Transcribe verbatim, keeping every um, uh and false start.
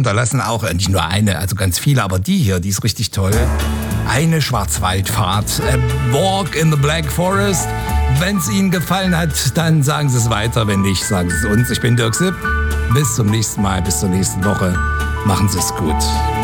unterlassen. Auch äh, nicht nur eine, also ganz viele, aber die hier, die ist richtig toll. Eine Schwarzwaldfahrt. A Walk in the Black Forest. Wenn es Ihnen gefallen hat, dann sagen Sie es weiter. Wenn nicht, sagen Sie es uns. Ich bin Dirk Sipp. Bis zum nächsten Mal, bis zur nächsten Woche. Machen Sie es gut.